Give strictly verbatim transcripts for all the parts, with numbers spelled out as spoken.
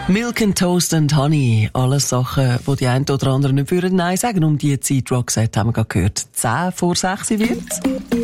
Milk and Toast and Honey. Alles Sachen, die die einen oder anderen nicht würden Nein sagen. Um die Zeit, Roxette, haben wir gerade gehört. zehn vor sechs wird's.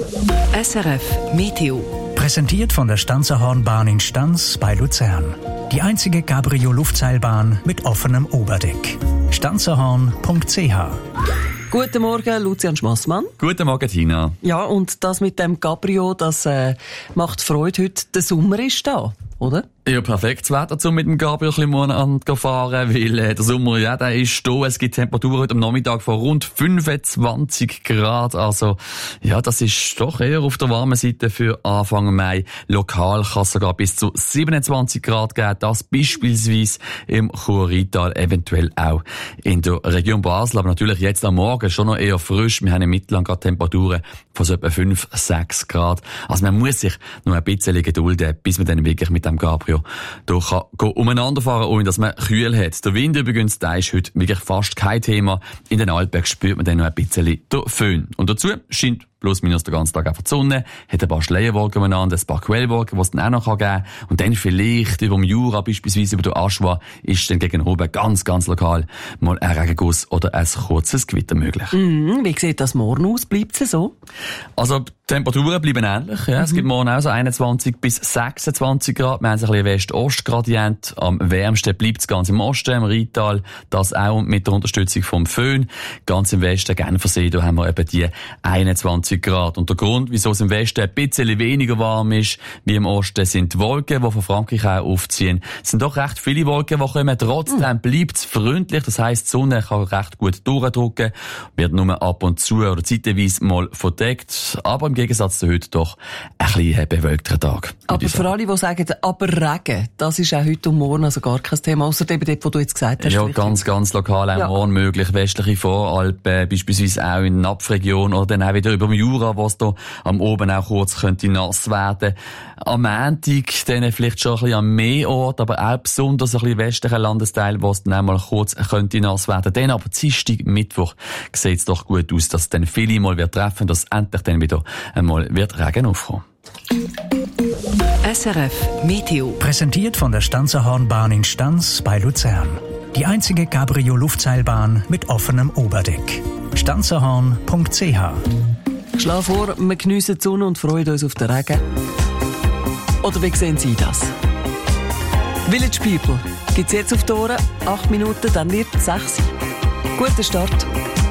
S R F Meteo. Präsentiert von der Stanzerhornbahn in Stanz bei Luzern. Die einzige Cabrio-Luftseilbahn mit offenem Oberdeck. stanzerhorn punkt c h. Guten Morgen, Lucian Schmassmann. Guten Morgen, Tina. Ja, und das mit dem Cabrio, das äh, macht Freude heute. Der Sommer ist da, oder? Ja, perfektes Wetter, um mit dem Cabrio ein bisschen an zu fahren, weil äh, der Sommer, ja, der ist da. Es gibt Temperaturen heute am Nachmittag von rund fünfundzwanzig Grad. Also, ja, das ist doch eher auf der warmen Seite für Anfang Mai. Lokal kann es sogar bis zu siebenundzwanzig Grad geben. Das beispielsweise im Chur-Rheintal, eventuell auch in der Region Basel. Aber natürlich jetzt am Morgen schon noch eher frisch. Wir haben im Mittelland gerade Temperaturen von so etwa fünf, sechs Grad. Also man muss sich noch ein bisschen gedulden, bis man dann wirklich mit dem Cabrio da kann umeinander fahren, ohne dass man kühl hat. Der Wind übrigens, der ist heute wirklich fast kein Thema. In den Alpen spürt man dann noch ein bisschen den Föhn. Und dazu scheint plus minus den ganzen Tag einfach die Sonne, hat ein paar Schleierwolken umeinander, ein paar Quellwolken, die es dann auch noch geben kann. Und dann vielleicht über dem Jura, beispielsweise über der Aschwa, ist dann gegen oben ganz, ganz lokal mal ein Regenguss oder ein kurzes Gewitter möglich. Mhm, wie sieht das morgen aus? Bleibt es so? Also, die Temperaturen bleiben ähnlich. Ja. Mhm. Es gibt morgen auch so einundzwanzig bis sechsundzwanzig Grad. Wir haben so ein bisschen West-Ost-Gradient. Am wärmsten bleibt es ganz im Osten, im Rheintal. Das auch mit der Unterstützung vom Föhn. Ganz im Westen, Genfersee, da haben wir eben die einundzwanzig Grad. Und der Grund, wieso es im Westen ein bisschen weniger warm ist, wie im Osten, sind die Wolken, die von Frankreich auch aufziehen. Es sind doch recht viele Wolken, die kommen. Trotzdem bleibt es freundlich. Das heisst, die Sonne kann recht gut durchdrücken. Wird nur ab und zu oder zeitweise mal verdeckt. Aber im Gegensatz zu heute doch ein bisschen bewölkter Tag. Aber für alle, die sagen, aber Regen, das ist auch heute und morgen also gar kein Thema, außer eben dort, wo du jetzt gesagt hast. Ja, ganz, ganz lokal auch ja. morgen möglich. Westliche Voralpen, beispielsweise auch in der Napfregion oder dann auch wieder über dem Jura, wo es da am Oben auch kurz könnte nass werden. Am Montag dann vielleicht schon ein bisschen am Meerort, aber auch besonders ein bisschen westlichen Landesteil, wo es dann einmal kurz könnte nass werden. Dann aber Dienstag, Mittwoch sieht es doch gut aus, dass es dann viele mal wird treffen, dass endlich dann wieder einmal wird Regen aufkommen. S R F Meteo. Präsentiert von der Stanzerhornbahn in Stanz bei Luzern. Die einzige Cabrio-Luftseilbahn mit offenem Oberdeck. stanzerhorn punkt c h. Schlaf vor, wir geniessen die Sonne und freuen uns auf den Regen. Oder wie sehen Sie das? Village People gibt's jetzt auf die Ohren. Acht Minuten, dann wird es sechs. Guten Start.